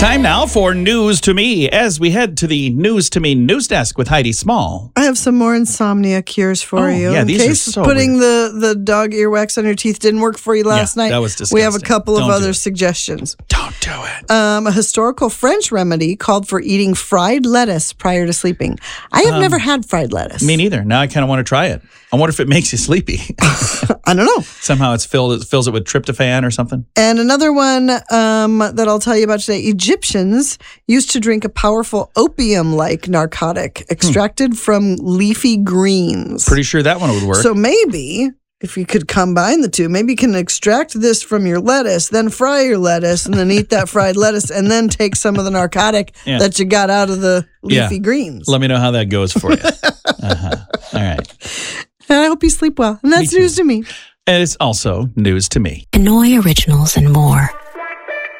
Time now for News to Me as we head to the News to Me news desk with Heidi Small. I have some more insomnia cures for you. Yeah, in these case are so putting the dog earwax on your teeth didn't work for you last night. That was disgusting. We have a couple of Don't do other it. suggestions. Don't do it. A historical French remedy called for eating fried lettuce prior to sleeping. I have never had fried lettuce. Me neither. Now I kind of want to try it. I wonder if it makes you sleepy. I don't know. Somehow it fills it with tryptophan or something. And another one that I'll tell you about today. Egyptians used to drink a powerful opium-like narcotic extracted from leafy greens. Pretty sure that one would work. So maybe if you could combine the two, maybe you can extract this from your lettuce, then fry your lettuce, and then eat that fried lettuce, and then take some of the narcotic that you got out of the leafy greens. Let me know how that goes for you. All right. And I hope you sleep well. And that's news to me. And it's also news to me. Hanoi Originals and more.